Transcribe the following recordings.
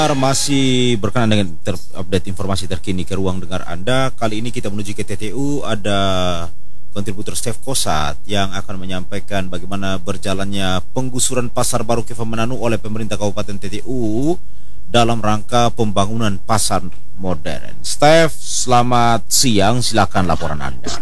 Masih berkenan dengan update informasi terkini ke ruang dengar Anda. Kali ini kita menuju ke TTU. Ada kontributor Stef Kosat yang akan menyampaikan bagaimana berjalannya penggusuran pasar baru Kepha Menanu oleh pemerintah Kabupaten TTU dalam rangka pembangunan pasar modern. Stef, selamat siang, silakan laporan Anda.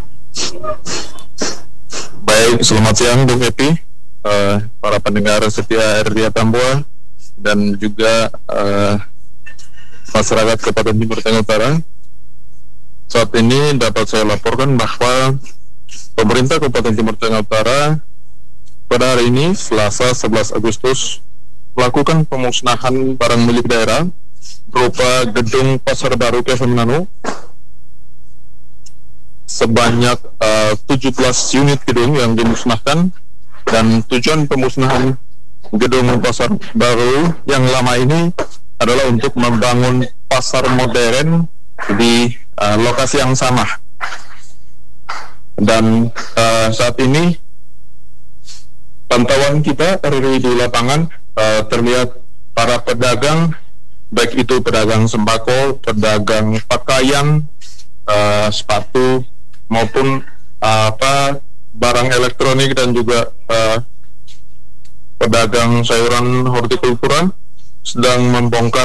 Baik, selamat siang Bung Epi, para pendengar setia RRIA Tambua dan juga masyarakat Kabupaten Timur Tengah Utara. Saat ini dapat saya laporkan bahwa pemerintah Kabupaten Timur Tengah Utara pada hari ini, Selasa 11 Agustus, melakukan pemusnahan barang milik daerah berupa gedung pasar baru Kepha Menanu sebanyak 17 unit gedung yang dimusnahkan, dan tujuan pemusnahan gedung pasar baru yang lama ini adalah untuk membangun pasar modern di lokasi yang sama. Dan saat ini pantauan kita di lapangan terlihat para pedagang, baik itu pedagang sembako, pedagang pakaian, sepatu maupun barang elektronik, dan juga pedagang sayuran hortikultura sedang membongkar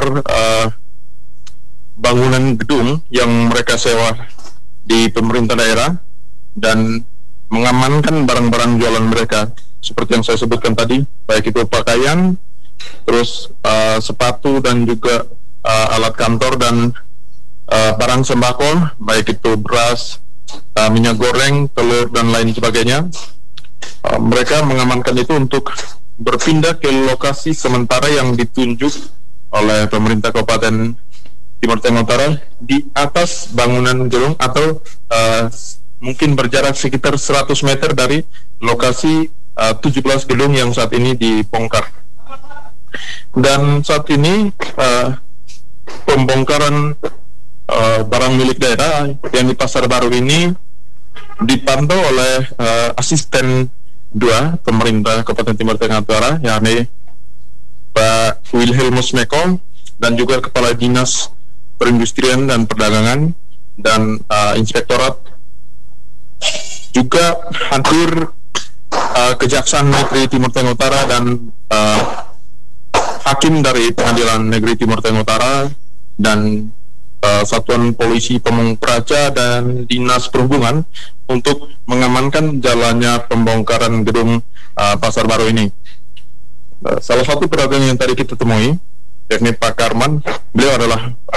bangunan gedung yang mereka sewa di pemerintah daerah dan mengamankan barang-barang jualan mereka seperti yang saya sebutkan tadi, baik itu pakaian, terus sepatu, dan juga alat kantor dan barang sembako, baik itu beras, minyak goreng, telur, dan lain sebagainya. Mereka mengamankan itu untuk berpindah ke lokasi sementara yang ditunjuk oleh pemerintah Kabupaten Timur Tengah Utara di atas bangunan gedung, atau mungkin berjarak sekitar 100 meter dari lokasi 17 gedung yang saat ini dibongkar. Dan saat ini pembongkaran barang milik daerah yang di pasar baru ini dipantau oleh asisten 2 pemerintah Kabupaten Timur Tengah Utara, yakni Pak Wilhelmus Meko, dan juga Kepala Dinas Perindustrian dan Perdagangan dan Inspektorat, juga hadir Kejaksaan Negeri Timur Tengah Utara dan hakim dari Pengadilan Negeri Timur Tengah Utara, dan Satuan Polisi Pamung Praja dan Dinas Perhubungan untuk mengamankan jalannya pembongkaran gedung pasar baru ini. Salah satu pedagang yang tadi kita temui, yakni Pak Karman, beliau adalah